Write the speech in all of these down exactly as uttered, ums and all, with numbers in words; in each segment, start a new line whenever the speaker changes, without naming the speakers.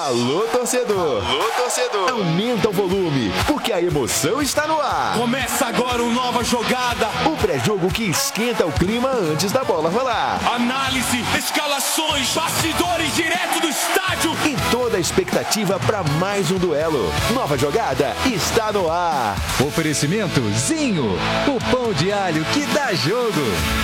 Alô, torcedor!
Alô, torcedor!
Aumenta o volume, porque a emoção está no ar.
Começa agora uma nova jogada.
O pré-jogo que esquenta o clima antes da bola rolar.
Análise, escalações, bastidores direto do estádio.
E toda a expectativa para mais um duelo. Nova jogada está no ar.
Oferecimento Zinho, o pão de alho que dá jogo.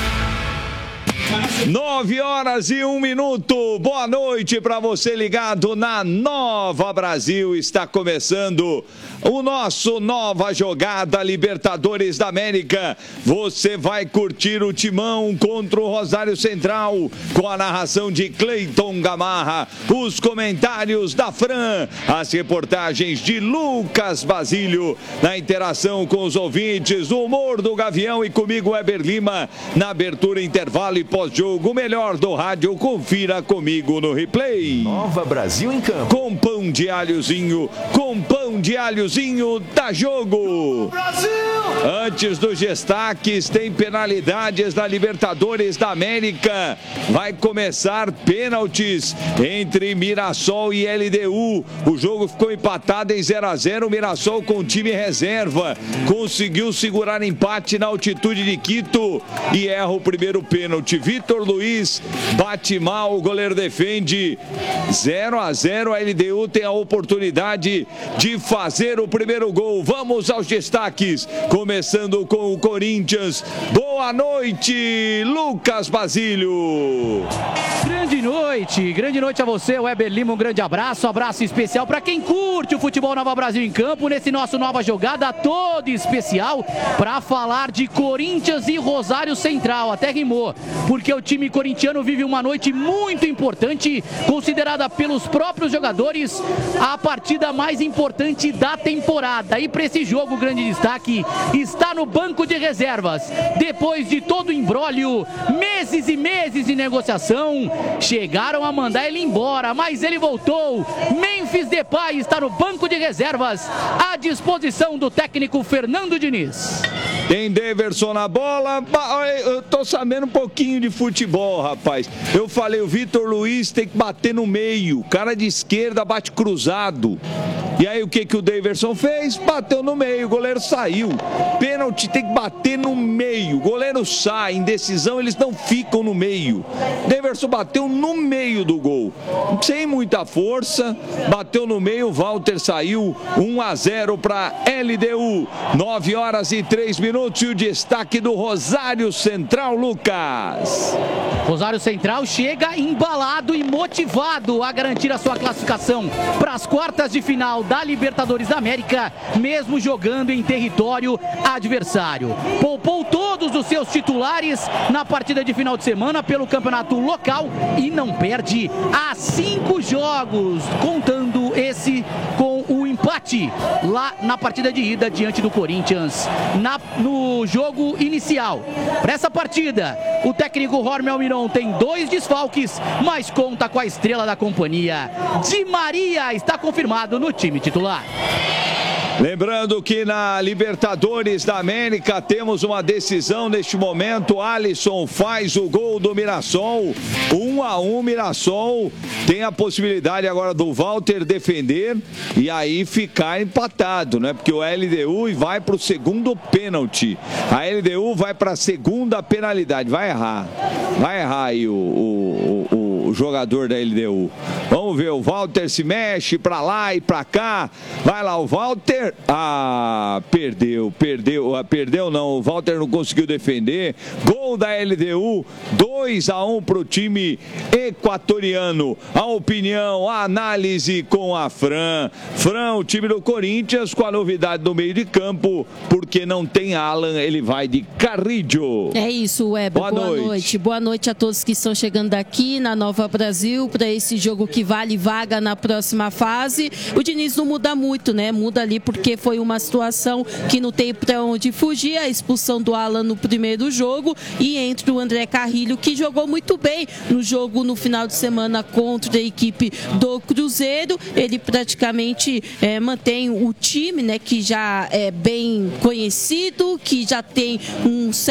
Nove horas e um minuto. Boa noite para você ligado na Nova Brasil. Está começando o nosso Nova Jogada Libertadores da América. Você vai curtir o Timão contra o Rosário Central com a narração de Cleiton Gamarra, os comentários da Fran, as reportagens de Lucas Basílio, na interação com os ouvintes, o humor do Gavião e comigo, Weber Lima, na abertura, intervalo e pós-jogo, o melhor do rádio. Confira comigo no replay.
Nova Brasil em campo.
Com pão de alhozinho, com pão de alhozinho da jogo.
Brasil!
Antes dos destaques, tem penalidades da Libertadores da América. Vai começar pênaltis entre Mirassol e L D U. O jogo ficou empatado em zero a zero. O Mirassol com time reserva conseguiu segurar empate na altitude de Quito e erra o primeiro pênalti. Vitor Luiz bate mal, o goleiro defende. zero a zero, a L D U tem a oportunidade de fazer o primeiro gol. Vamos aos destaques, começando com o Corinthians. Boa noite, Lucas Basílio.
Grande noite, grande noite a você, Weber Lima, um grande abraço, abraço especial para quem curte o futebol Nova Brasil em campo, nesse nosso Nova Jogada todo especial, para falar de Corinthians e Rosário Central, até rimou, porque o time corintiano vive uma noite muito importante, considerada pelos próprios jogadores a partida mais importante da temporada, e para esse jogo o grande destaque está no banco de reservas, depois de todo o imbróglio, meses e meses de negociação, chegaram a mandar ele embora, mas ele voltou. Memphis Depay está no banco de reservas, à disposição do técnico Fernando Diniz.
Tem Deverson na bola. Eu tô sabendo um pouquinho de futebol, rapaz. Eu falei, o Vitor Luiz tem que bater no meio. O cara de esquerda bate cruzado. E aí o que que o Deverson fez? Bateu no meio, o goleiro saiu. Pênalti tem que bater no meio. O goleiro sai, em decisão eles não ficam no meio. Deverson bateu no meio do gol. Sem muita força, bateu no meio, o Walter saiu. um a zero para L D U. nove horas e três minutos e o destaque do Rosário Central, Lucas.
Rosário Central chega embalado e motivado a garantir a sua classificação para as quartas de final da Libertadores da América, mesmo jogando em território adversário. Poupou todos os seus titulares na partida de final de semana pelo campeonato local e não perde há cinco jogos, contando esse com o empate lá na partida de ida diante do Corinthians na, no jogo inicial. Para essa partida, o técnico Jorge Almiron tem dois desfalques, mas conta com a estrela da companhia. Di Maria está confirmado no time titular.
Lembrando que na Libertadores da América temos uma decisão neste momento. Alisson faz o gol do Mirassol. um a um, Mirassol tem a possibilidade agora do Walter defender e aí ficar empatado, né? Porque o L D U vai para o segundo pênalti. A L D U vai para a segunda penalidade. Vai errar. Vai errar aí o, o, o, o jogador da L D U. Vamos ver, o Walter se mexe para lá e para cá. Vai lá o Walter. Ah, perdeu, perdeu, ah, perdeu não, o Walter não conseguiu defender. Gol da L D U, dois a um para o time equatoriano. A opinião, a análise com a Fran. Fran, o time do Corinthians com a novidade do meio de campo, porque não tem Alan, ele vai de Carrillo.
É isso, Weber.
Boa,
Boa
noite.
noite. Boa noite a todos que estão chegando aqui na Nova Brasil para esse jogo que vale vaga na próxima fase. O Diniz não muda muito, né? Muda ali porque foi uma situação que não tem para onde fugir, a expulsão do Alan no primeiro jogo e entre o André Carrillo, que jogou muito bem no jogo no final de semana contra a equipe do Cruzeiro. Ele praticamente é, mantém o time, né, que já é bem conhecido, que já tem um